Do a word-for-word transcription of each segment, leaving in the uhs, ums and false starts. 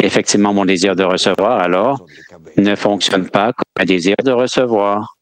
Effectivement, mon désir de recevoir, alors, ne fonctionne pas comme un désir de recevoir.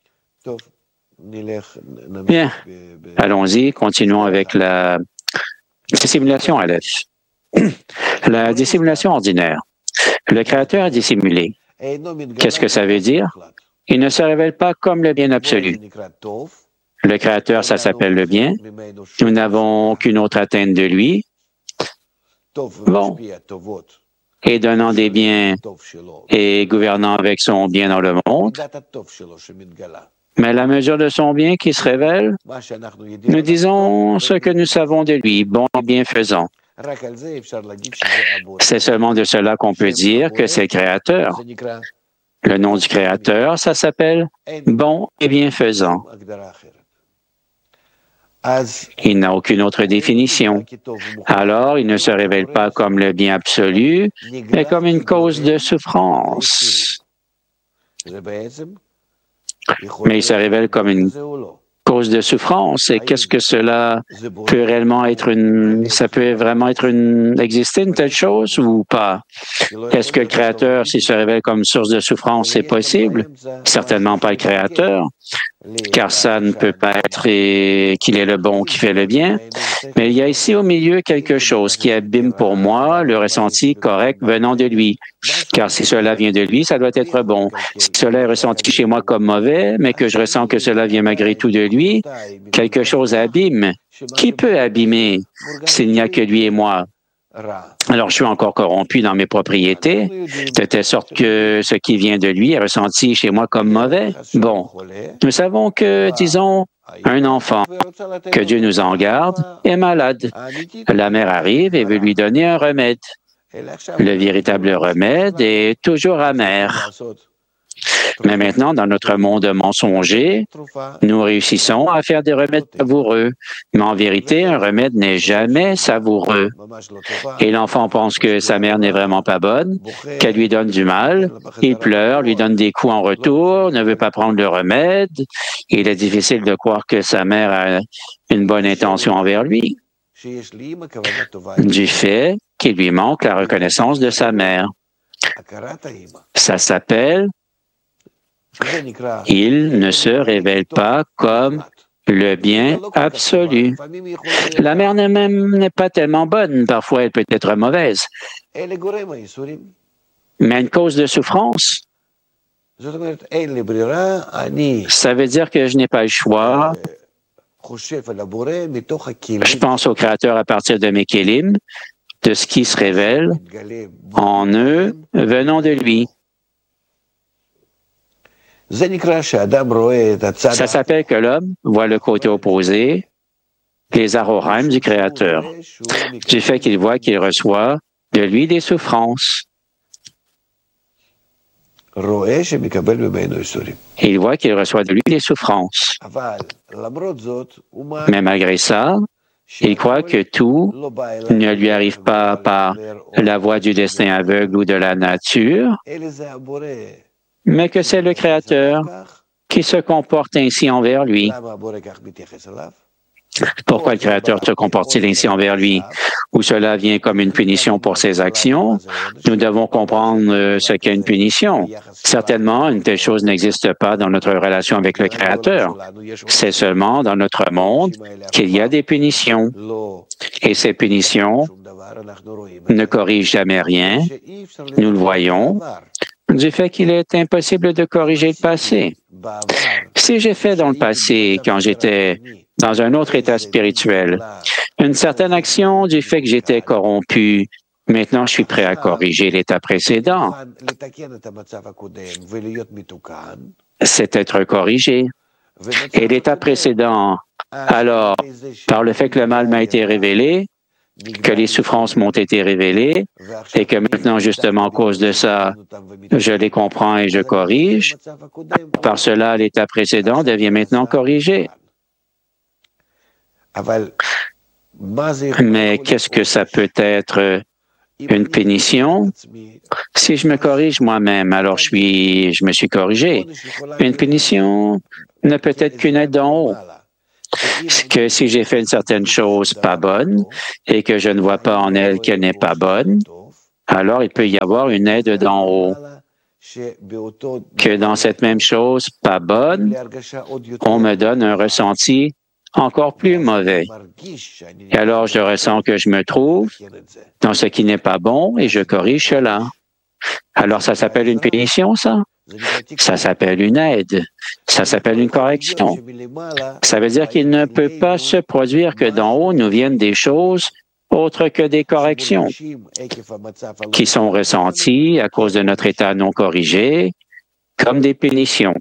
Bien, allons-y, continuons avec la dissimulation Aleph. La dissimulation ordinaire. Le Créateur est dissimulé. Qu'est-ce que ça veut dire? Il ne se révèle pas comme le bien absolu. Le Créateur, ça s'appelle le bien. Nous n'avons qu'une autre atteinte de lui. Bon. Et donnant des biens et gouvernant avec son bien dans le monde. Mais la mesure de son bien qui se révèle, nous disons ce que nous savons de lui, bon et bienfaisant. C'est seulement de cela qu'on peut dire que c'est Créateur. Le nom du Créateur, ça s'appelle bon et bienfaisant. Il n'a aucune autre définition. Alors, il ne se révèle pas comme le bien absolu, mais comme une cause de souffrance. Mais il se révèle comme une cause de souffrance. Et qu'est-ce que cela peut réellement être une... Ça peut vraiment être une... exister une telle chose ou pas? Est-ce que le Créateur, s'il se révèle comme source de souffrance, c'est possible? Certainement pas le Créateur, car ça ne peut pas être et... qu'il est le bon qui fait le bien. Mais il y a ici au milieu quelque chose qui abîme pour moi le ressenti correct venant de lui. Car si cela vient de lui, ça doit être bon. Si cela est ressenti chez moi comme mauvais, mais que je ressens que cela vient malgré tout de lui, quelque chose abîme. Qui peut abîmer s'il n'y a que lui et moi? Alors, je suis encore corrompu dans mes propriétés, de telle sorte que ce qui vient de lui est ressenti chez moi comme mauvais. Bon, nous savons que, disons, un enfant, que Dieu nous en garde, est malade. La mère arrive et veut lui donner un remède. Le véritable remède est toujours amer. Mais maintenant, dans notre monde mensonger, nous réussissons à faire des remèdes savoureux. Mais en vérité, un remède n'est jamais savoureux. Et l'enfant pense que sa mère n'est vraiment pas bonne, qu'elle lui donne du mal. Il pleure, lui donne des coups en retour, ne veut pas prendre le remède. Il est difficile de croire que sa mère a une bonne intention envers lui, du fait qu'il lui manque la reconnaissance de sa mère. Ça s'appelle « Il ne se révèle pas comme le bien absolu ». La mère même n'est pas tellement bonne, parfois elle peut être mauvaise, mais une cause de souffrance. Ça veut dire que je n'ai pas le choix. Je pense au Créateur à partir de mes kélim, de ce qui se révèle en eux venant de lui. Ça s'appelle que l'homme voit le côté opposé, les aroraim du Créateur, du fait qu'il voit qu'il reçoit de lui des souffrances. Il voit qu'il reçoit de lui des souffrances. Mais malgré ça, il croit que tout ne lui arrive pas par la voie du destin aveugle ou de la nature, mais que c'est le Créateur qui se comporte ainsi envers lui. Pourquoi le Créateur se comporte-t-il ainsi envers lui? Ou cela vient comme une punition pour ses actions? Nous devons comprendre ce qu'est une punition. Certainement, une telle chose n'existe pas dans notre relation avec le Créateur. C'est seulement dans notre monde qu'il y a des punitions. Et ces punitions ne corrigent jamais rien. Nous le voyons du fait qu'il est impossible de corriger le passé. Si j'ai fait dans le passé, quand j'étais dans un autre état spirituel, une certaine action du fait que j'étais corrompu, maintenant je suis prêt à corriger l'état précédent. C'est être corrigé. Et l'état précédent, alors, par le fait que le mal m'a été révélé, que les souffrances m'ont été révélées et que maintenant, justement, à cause de ça, je les comprends et je corrige, par cela, l'état précédent devient maintenant corrigé. Mais qu'est-ce que ça peut être une punition? Si je me corrige moi-même, alors je suis, je me suis corrigé. Une punition ne peut être qu'une aide d'en haut. Que si j'ai fait une certaine chose pas bonne et que je ne vois pas en elle qu'elle n'est pas bonne, alors il peut y avoir une aide d'en haut. Que dans cette même chose pas bonne, on me donne un ressenti encore plus mauvais. Et alors je ressens que je me trouve dans ce qui n'est pas bon et je corrige cela. Alors ça s'appelle une punition, ça? Ça s'appelle une aide. Ça s'appelle une correction. Ça veut dire qu'il ne peut pas se produire que d'en haut nous viennent des choses autres que des corrections qui sont ressenties à cause de notre état non corrigé comme des punitions.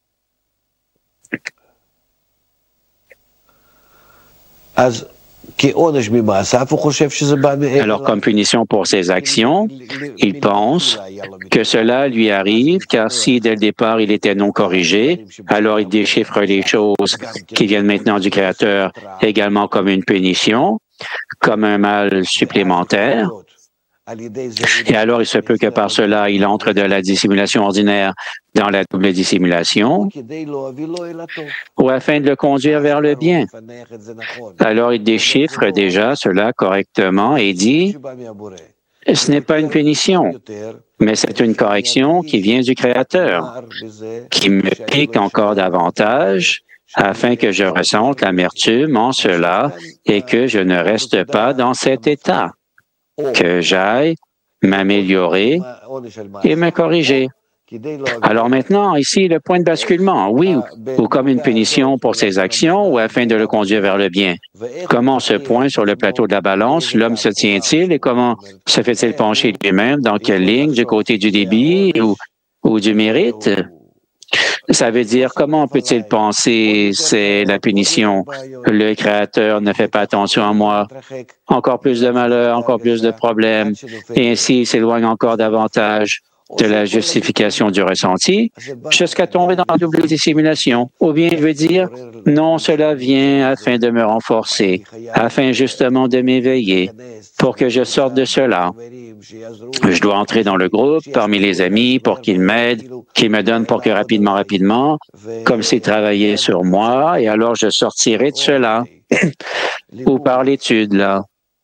Alors, comme punition pour ses actions, il pense que cela lui arrive, car si dès le départ il était non corrigé, alors il déchiffre les choses qui viennent maintenant du Créateur également comme une punition, comme un mal supplémentaire. Et alors, il se peut que par cela, il entre de la dissimulation ordinaire dans la double dissimulation, ou afin de le conduire vers le bien. Alors, il déchiffre déjà cela correctement et dit, ce n'est pas une punition, mais c'est une correction qui vient du Créateur, qui me pique encore davantage, afin que je ressente l'amertume en cela et que je ne reste pas dans cet état, que j'aille m'améliorer et me corriger. Alors maintenant, ici, le point de basculement, oui, ou comme une punition pour ses actions ou afin de le conduire vers le bien. Comment ce point sur le plateau de la balance, l'homme se tient-il et comment se fait-il pencher lui-même, dans quelle ligne, du côté du débit ou, ou du mérite? Ça veut dire, comment peut-il penser c'est la punition? Le Créateur ne fait pas attention à moi. Encore plus de malheurs, encore plus de problèmes, et ainsi il s'éloigne encore davantage de la justification du ressenti jusqu'à tomber dans la double dissimulation. Ou bien il veut dire, non, cela vient afin de me renforcer, afin justement de m'éveiller, pour que je sorte de cela. Je dois entrer dans le groupe, parmi les amis, pour qu'ils m'aident, qu'ils me donnent pour que rapidement, rapidement, comme s'ils travaillaient sur moi, et alors je sortirai de cela. Ou par l'étude, là.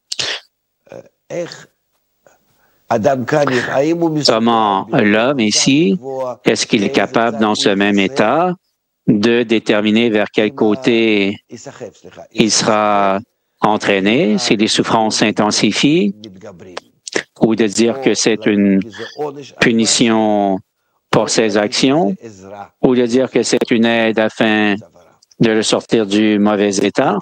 Comment l'homme ici, est-ce qu'il est capable dans ce même état de déterminer vers quel côté il sera entraîné si les souffrances s'intensifient, ou de dire que c'est une punition pour ses actions, ou de dire que c'est une aide afin de le sortir du mauvais état?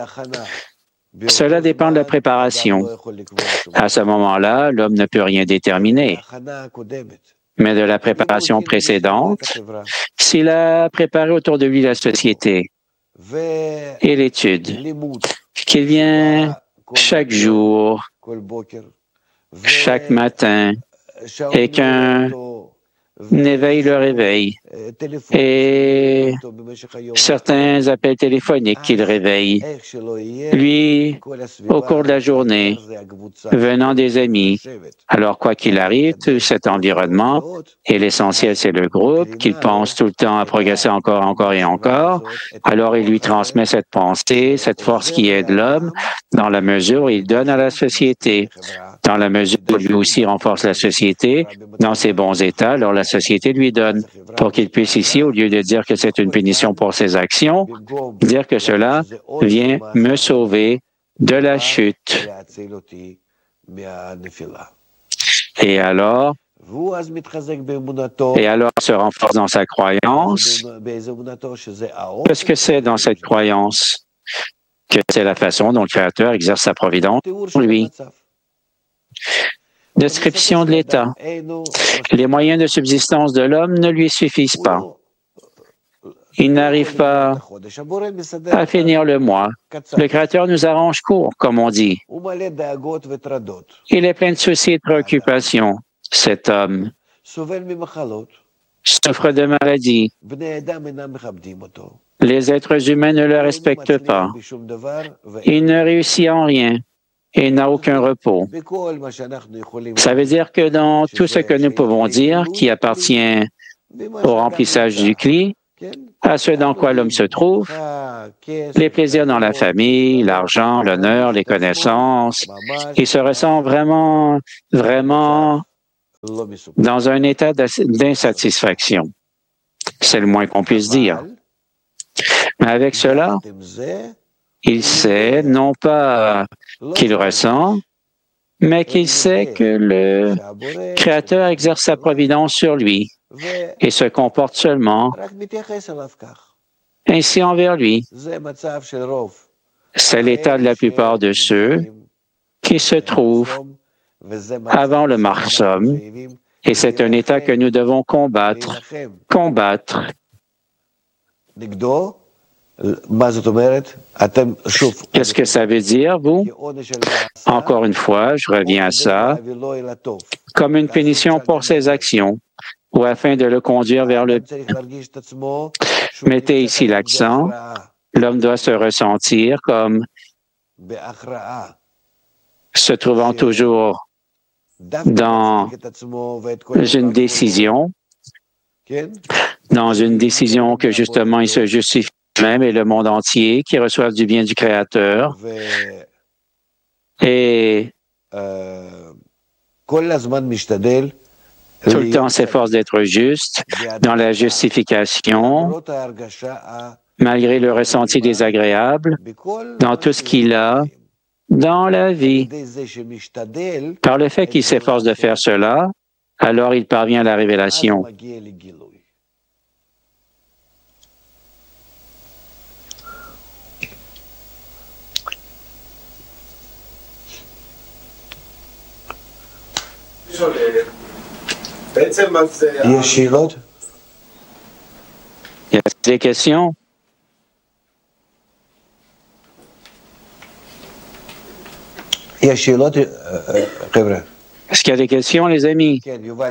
Cela dépend de la préparation. À ce moment-là, l'homme ne peut rien déterminer. Mais de la préparation précédente, s'il a préparé autour de lui la société et l'étude, qu'il vient chaque jour, chaque matin, et qu'un éveil le réveille, et certains appels téléphoniques qu'il réveille. Lui, au cours de la journée, venant des amis. Alors, quoi qu'il arrive, tout cet environnement, et l'essentiel, c'est le groupe, qu'il pense tout le temps à progresser encore, encore et encore, alors il lui transmet cette pensée, cette force qui aide l'homme, dans la mesure où il donne à la société. Dans la mesure où lui aussi renforce la société, dans ses bons états, alors la société lui donne, pour qu'il puisse ici, au lieu de dire que c'est une punition pour ses actions, dire que cela vient me sauver de la chute. Et alors, et alors se renforce dans sa croyance. Qu'est-ce que c'est dans cette croyance? Que c'est la façon dont le Créateur exerce sa providence pour lui. Description de l'État. Les moyens de subsistance de l'homme ne lui suffisent pas. Il n'arrive pas à finir le mois. Le Créateur nous arrange court, comme on dit. Il est plein de soucis et de préoccupations. Cet homme souffre de maladies. Les êtres humains ne le respectent pas. Il ne réussit en rien et n'a aucun repos. Ça veut dire que dans tout ce que nous pouvons dire qui appartient au remplissage du cli, à ce dans quoi l'homme se trouve, les plaisirs dans la famille, l'argent, l'honneur, les connaissances. Il se ressent vraiment, vraiment dans un état d'insatisfaction. C'est le moins qu'on puisse dire. Mais avec cela, il sait non pas qu'il ressent, mais qu'il sait que le Créateur exerce sa providence sur lui et se comporte seulement ainsi envers lui. C'est l'état de la plupart de ceux qui se trouvent avant le marsum, et c'est un état que nous devons combattre, combattre. Qu'est-ce que ça veut dire, vous? Encore une fois, je reviens à ça, comme une punition pour ses actions, ou afin de le conduire vers le bien. Mettez ici l'accent. L'homme doit se ressentir comme se trouvant toujours dans une décision, dans une décision que justement il se justifie même et le monde entier qui reçoivent du bien du Créateur. Et tout le temps s'efforce d'être juste dans la justification, malgré le ressenti désagréable, dans tout ce qu'il a dans la vie. Par le fait qu'il s'efforce de faire cela, alors il parvient à la révélation. Il y a des questions? Est-ce qu'il y a des questions, les amis?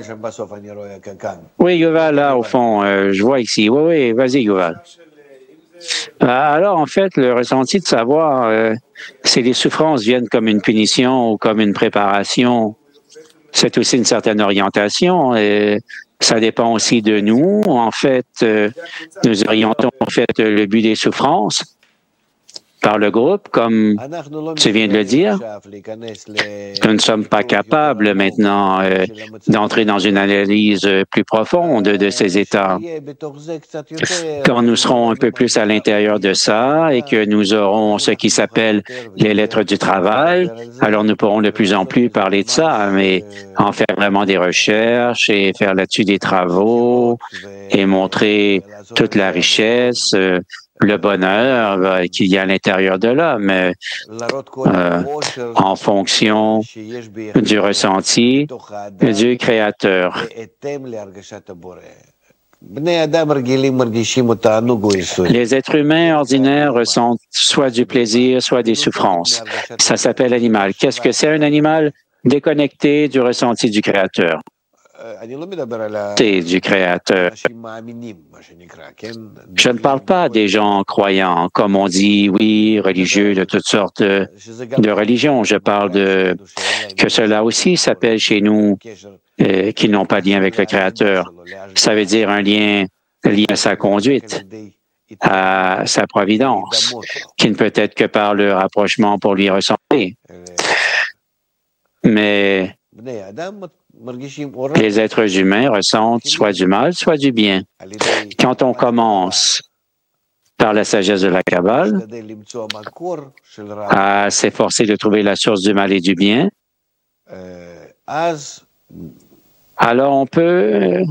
Oui, Yuval, là, au fond, euh, je vois ici. Oui, oui, vas-y, Yuval. Alors, en fait, le ressenti de savoir euh, si les souffrances viennent comme une punition ou comme une préparation, c'est aussi une certaine orientation. Et ça dépend aussi de nous. En fait, euh, nous orientons en fait le but des souffrances par le groupe, comme tu viens de le dire. Nous ne sommes pas capables maintenant euh, d'entrer dans une analyse plus profonde de ces états. Quand nous serons un peu plus à l'intérieur de ça et que nous aurons ce qui s'appelle les lettres du travail, alors nous pourrons de plus en plus parler de ça, mais en faire vraiment des recherches et faire là-dessus des travaux et montrer toute la richesse, euh, le bonheur euh, qu'il y a à l'intérieur de l'homme, euh, en fonction du ressenti du Créateur. Les êtres humains ordinaires ressentent soit du plaisir, soit des souffrances. Ça s'appelle animal. Qu'est-ce que c'est un animal? Déconnecté du ressenti du Créateur. Du Créateur. Je ne parle pas des gens croyants, comme on dit, oui, religieux, de toutes sortes de, de religions. Je parle de que cela aussi s'appelle chez nous euh, qui n'ont pas de lien avec le Créateur. Ça veut dire un lien lié à sa conduite, à sa providence, qui ne peut être que par le rapprochement pour lui ressembler. Mais les êtres humains ressentent soit du mal, soit du bien. Quand on commence par la sagesse de la Kabbale à s'efforcer de trouver la source du mal et du bien, alors on peut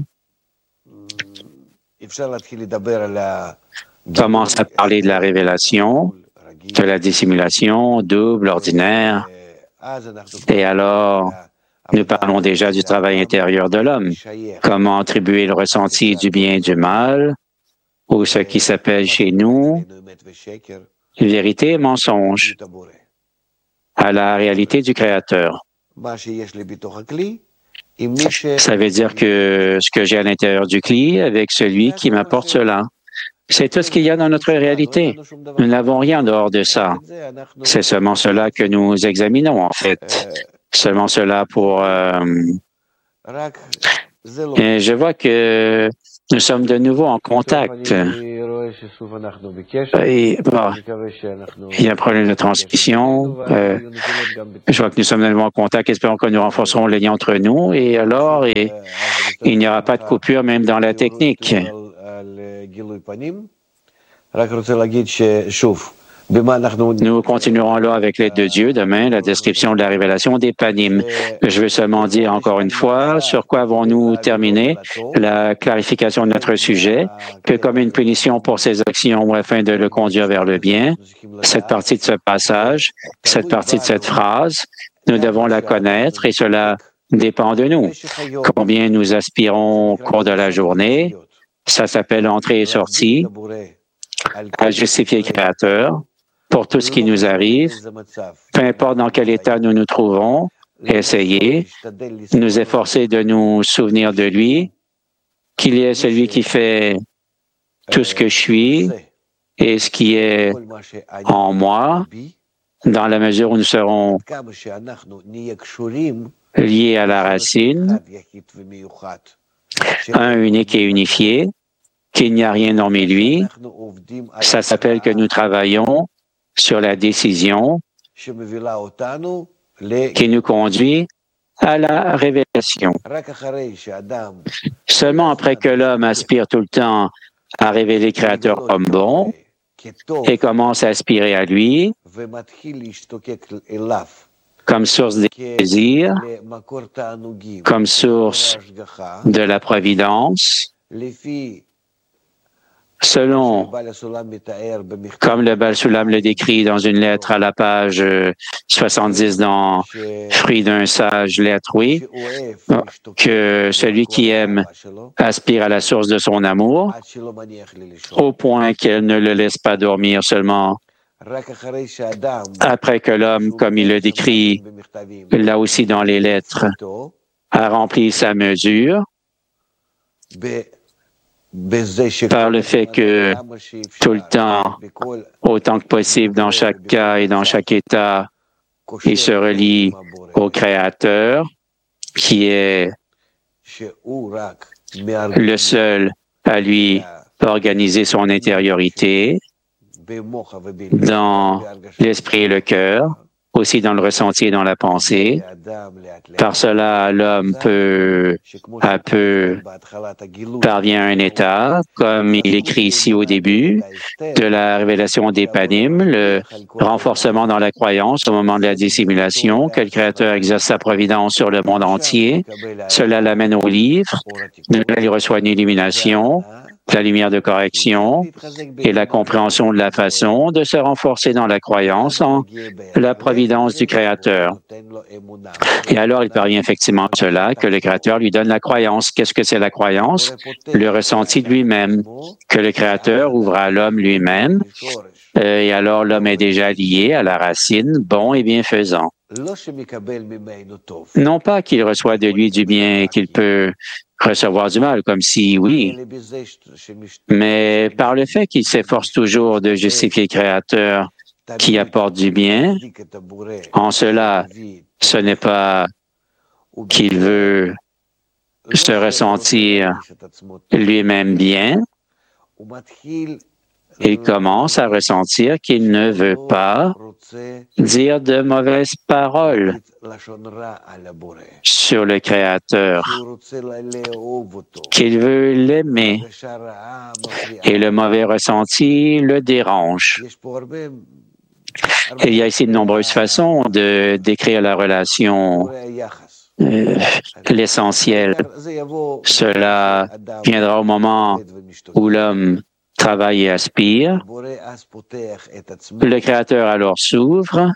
commencer à parler de la révélation, de la dissimulation double, ordinaire, et alors nous parlons déjà du travail intérieur de l'homme, comment attribuer le ressenti du bien et du mal, ou ce qui s'appelle chez nous vérité et mensonge, à la réalité du Créateur. Ça veut dire que ce que j'ai à l'intérieur du cli avec celui qui m'apporte cela, c'est tout ce qu'il y a dans notre réalité. Nous n'avons rien en dehors de ça. C'est seulement cela que nous examinons, en fait. Seulement cela pour euh, Et je vois que nous sommes de nouveau en contact. Et, bon, il y a un problème de transmission. Euh, je vois que nous sommes de nouveau en contact. Espérons que nous renforcerons les liens entre nous. Et alors, et, il n'y aura pas de coupure même dans la technique. Nous continuerons là avec l'aide de Dieu demain, la description de la révélation des Panim. Je veux seulement dire encore une fois sur quoi avons-nous terminé la clarification de notre sujet, que comme une punition pour ses actions afin de le conduire vers le bien, cette partie de ce passage, cette partie de cette phrase, nous devons la connaître et cela dépend de nous. Combien nous aspirons au cours de la journée, ça s'appelle entrée et sortie, à justifier le Créateur pour tout ce qui nous arrive, peu importe dans quel état nous nous trouvons, essayer, nous efforcer de nous souvenir de lui, qu'il y ait celui qui fait tout ce que je suis et ce qui est en moi, dans la mesure où nous serons liés à la racine, un unique et unifié, qu'il n'y a rien hormis lui. Ça s'appelle que nous travaillons sur la décision qui nous conduit à la révélation. Seulement après que l'homme aspire tout le temps à révéler le Créateur comme bon et commence à aspirer à lui comme source des désirs, comme source de la providence, selon, comme le Baal Sulam le décrit dans une lettre à la page soixante-dix dans Fruit d'un sage, lettre oui, que celui qui aime aspire à la source de son amour, au point qu'elle ne le laisse pas dormir seulement après que l'homme, comme il le décrit là aussi dans les lettres, a rempli sa mesure, par le fait que tout le temps, autant que possible, dans chaque cas et dans chaque état, il se relie au Créateur, qui est le seul à lui organiser son intériorité dans l'esprit et le cœur, aussi dans le ressenti et dans la pensée. Par cela, l'homme peut, à peu, parvient à un état, comme il écrit ici au début, de la révélation des Panim, le renforcement dans la croyance au moment de la dissimulation, que le Créateur exerce sa providence sur le monde entier. Cela l'amène au livre, de là il reçoit une illumination, la lumière de correction et la compréhension de la façon de se renforcer dans la croyance en la providence du Créateur. Et alors, il parvient effectivement à cela, que le Créateur lui donne la croyance. Qu'est-ce que c'est la croyance? Le ressenti de lui-même, que le Créateur ouvre à l'homme lui-même, euh, et alors l'homme est déjà lié à la racine, bon et bienfaisant. Non pas qu'il reçoit de lui du bien et qu'il peut recevoir du mal, comme si oui, mais par le fait qu'il s'efforce toujours de justifier le Créateur qui apporte du bien, en cela, ce n'est pas qu'il veut se ressentir lui-même bien, il commence à ressentir qu'il ne veut pas dire de mauvaises paroles sur le Créateur, qu'il veut l'aimer, et le mauvais ressenti le dérange. Il y a ici de nombreuses façons de décrire la relation, euh, l'essentiel. Cela viendra au moment où l'homme travaille et aspire. Le Créateur alors s'ouvre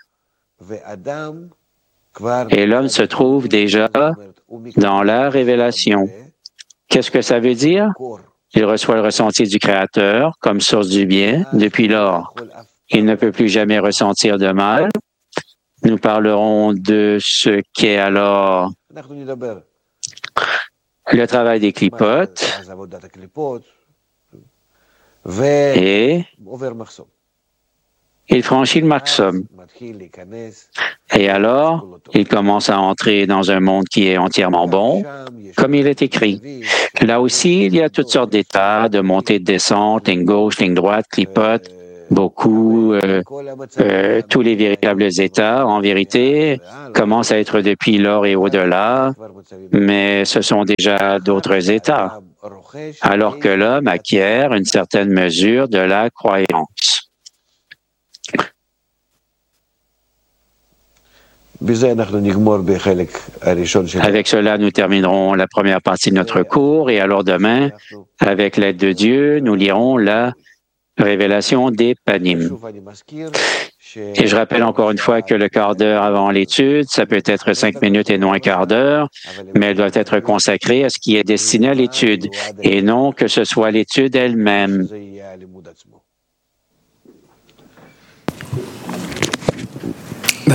et l'homme se trouve déjà dans la révélation. Qu'est-ce que ça veut dire? Il reçoit le ressenti du Créateur comme source du bien. Depuis lors, il ne peut plus jamais ressentir de mal. Nous parlerons de ce qu'est alors le travail des clipotes et il franchit le maximum. Et alors, il commence à entrer dans un monde qui est entièrement bon, comme il est écrit. Là aussi, il y a toutes sortes d'états, de montée, de descente, ligne gauche, ligne droite, clipote, beaucoup, euh, euh, tous les véritables états, en vérité, commencent à être depuis l'or et au-delà, mais ce sont déjà d'autres états, alors que l'homme acquiert une certaine mesure de la croyance. Avec cela, nous terminerons la première partie de notre cours et alors demain, avec l'aide de Dieu, nous lirons la révélation des Panim. Et je rappelle encore une fois que le quart d'heure avant l'étude, ça peut être cinq minutes et non un quart d'heure, mais elle doit être consacrée à ce qui est destiné à l'étude et non que ce soit l'étude elle-même. Et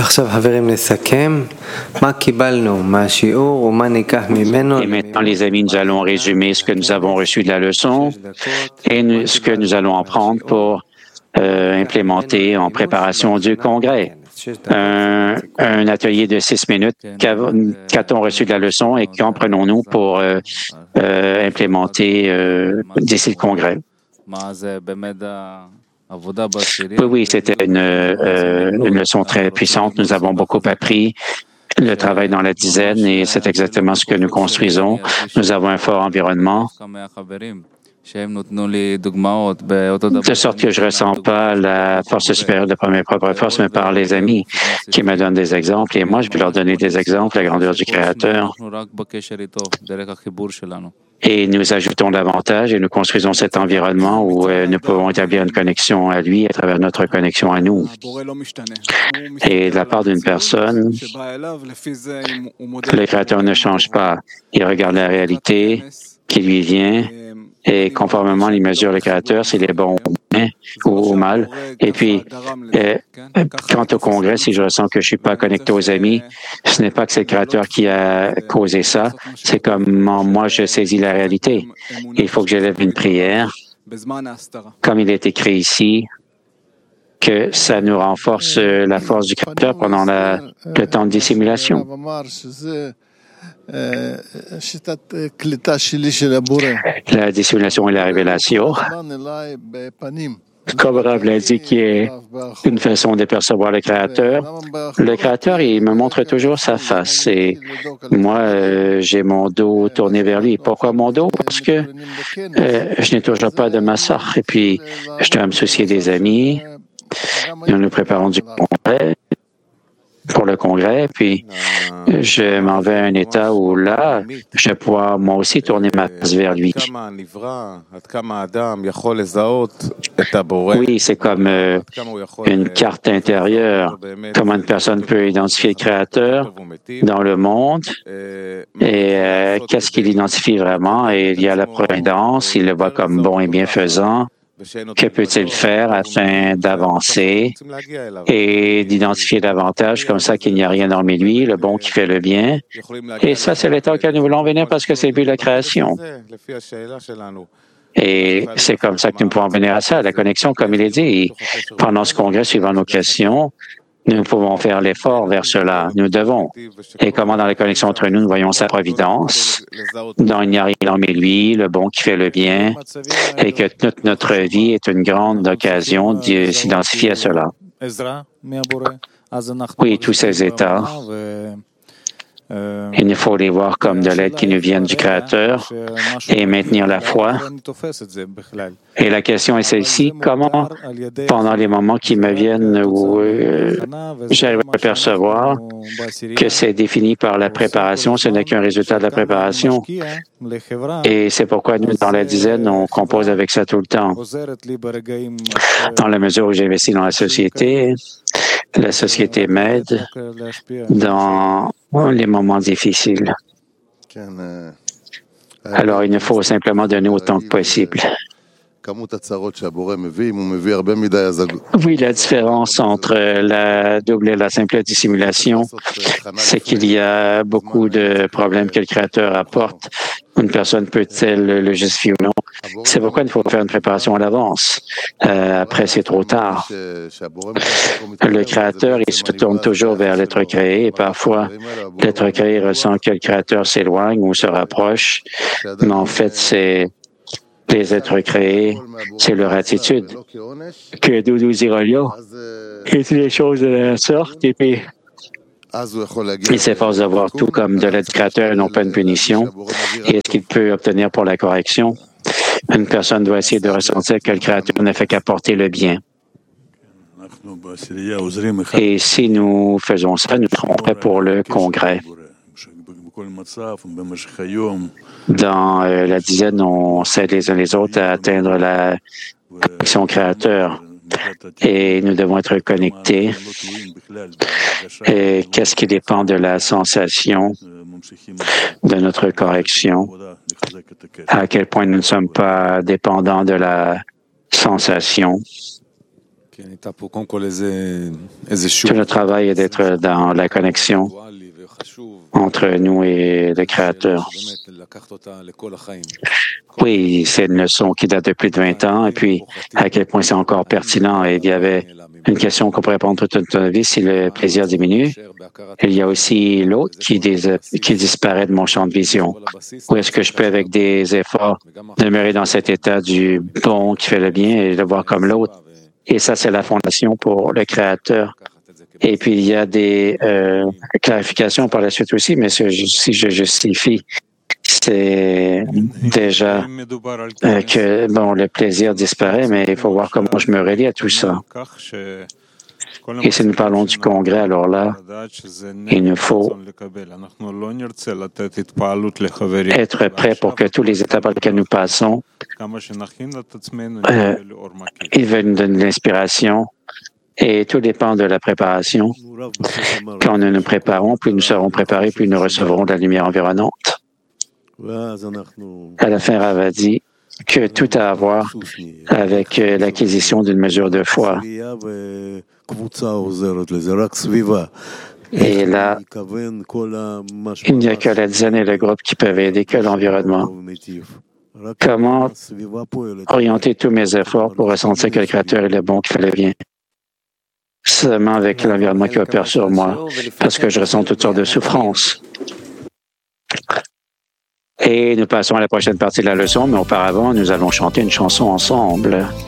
maintenant, les amis, nous allons résumer ce que nous avons reçu de la leçon et nous, ce que nous allons en prendre pour euh, implémenter en préparation du congrès. Un, un atelier de six minutes. Qu'a-t-on reçu de la leçon et qu'en prenons-nous pour euh, euh, implémenter euh, d'ici le congrès? Oui, oui, c'était une, euh, une leçon très puissante. Nous avons beaucoup appris. Le travail dans la dizaine et c'est exactement ce que nous construisons. Nous avons un fort environnement. De sorte que je ne ressens pas la force supérieure de par mes propres forces, mais par les amis qui me donnent des exemples. Et moi, je vais leur donner des exemples, la grandeur du Créateur. Et nous ajoutons davantage et nous construisons cet environnement où euh, nous pouvons établir une connexion à lui à travers notre connexion à nous. Et de la part d'une personne, le Créateur ne change pas. Il regarde la réalité qui lui vient et conformément, il mesure le Créateur s'il est bon ou au mal. Et puis, euh, quant au congrès, si je ressens que je ne suis pas connecté aux amis, ce n'est pas que c'est le Créateur qui a causé ça, c'est comment moi je saisis la réalité. Il faut que j'élève une prière, comme il est écrit ici, que ça nous renforce la force du Créateur pendant la, le temps de dissimulation. La dissimulation et la révélation, comme Rav l'a dit, qui est une façon de percevoir le Créateur. Le Créateur, il me montre toujours sa face et moi, euh, j'ai mon dos tourné vers lui. Pourquoi mon dos? Parce que euh, je n'ai toujours pas de massacre. Et puis, je dois me soucier des amis. Nous nous préparons du congrès. pour le congrès, puis je m'en vais à un état où là, je vais pouvoir moi aussi tourner ma face vers lui. Oui, c'est comme euh, une carte intérieure, comment une personne peut identifier le Créateur dans le monde et euh, qu'est-ce qu'il identifie vraiment, et il y a la providence, il le voit comme bon et bienfaisant. Que peut-il faire afin d'avancer et d'identifier davantage comme ça qu'il n'y a rien hormis lui, le bon qui fait le bien? Et ça, c'est l'état auquel nous voulons venir parce que c'est le but de la création. Et c'est comme ça que nous pouvons venir à ça, la connexion, comme il est dit. Pendant ce congrès, suivant nos questions, nous pouvons faire l'effort vers cela. Nous devons. Et comment dans la connexion entre nous, nous voyons sa providence, dont il n'y a rien hormis lui, le bon qui fait le bien, et que toute notre vie est une grande occasion de s'identifier à cela. Oui, tous ces états, il nous faut les voir comme de l'aide qui nous viennent du Créateur et maintenir la foi. Et la question est celle-ci, comment, pendant les moments qui me viennent où euh, j'arrive à percevoir que c'est défini par la préparation, ce n'est qu'un résultat de la préparation. Et c'est pourquoi nous, dans la dizaine, on compose avec ça tout le temps. Dans la mesure où j'investis dans la société, la société m'aide dans les moments difficiles. Alors, il nous faut simplement donner autant que possible. Oui, la différence entre la double et la simple dissimulation, c'est qu'il y a beaucoup de problèmes que le Créateur apporte Une personne peut-elle le justifier ou non? C'est pourquoi il faut faire une préparation à l'avance. Euh, après, c'est trop tard. Le Créateur, il se tourne toujours vers l'être créé et parfois, l'être créé ressent que le Créateur s'éloigne ou se rapproche. Mais en fait, c'est les êtres créés, c'est leur attitude. Que Doudou Zirolio et toutes les choses de la sorte, et puis il s'efforce de voir tout comme de l'aide créateur et non pas une punition. Et est-ce qu'il peut obtenir pour la correction? Une personne doit essayer de ressentir que le Créateur ne fait qu'apporter le bien. Et si nous faisons ça, nous serons prêts pour le congrès. Dans euh, la dizaine, on s'aide les uns les autres à atteindre la connexion créateur. Et nous devons être connectés. Et qu'est-ce qui dépend de la sensation de notre correction? À quel point nous ne sommes pas dépendants de la sensation? Tout le travail est d'être dans la connexion entre nous et le Créateur. Oui, c'est une leçon qui date de plus de vingt ans, et puis à quel point c'est encore pertinent. Et il y avait une question qu'on pourrait répondre toute notre vie, si le plaisir diminue. Il y a aussi l'autre qui, qui disparaît de mon champ de vision. Ou est-ce que je peux, avec des efforts, demeurer dans cet état du bon qui fait le bien et le voir comme l'autre? Et ça, c'est la fondation pour le Créateur. Et puis, il y a des euh, clarifications par la suite aussi, mais si je justifie, c'est déjà euh, que, bon, le plaisir disparaît, mais il faut voir comment je me relie à tout ça. Et si nous parlons du congrès, alors là, il nous faut être prêt pour que tous les étapes par lesquelles nous passons, euh, ils veulent nous donner de l'inspiration. Et tout dépend de la préparation. Quand nous nous préparons, plus nous serons préparés, plus nous recevrons de la lumière environnante. À la fin, Rav a dit que tout a à voir avec l'acquisition d'une mesure de foi. Et là, il n'y a que la dizaine et le groupe qui peuvent aider, que l'environnement. Comment orienter tous mes efforts pour ressentir que le Créateur est le bon qui fait le bien? Seulement avec l'environnement qui opère sur moi, parce que je ressens toutes sortes de souffrances. Et nous passons à la prochaine partie de la leçon, mais auparavant, nous allons chanter une chanson ensemble.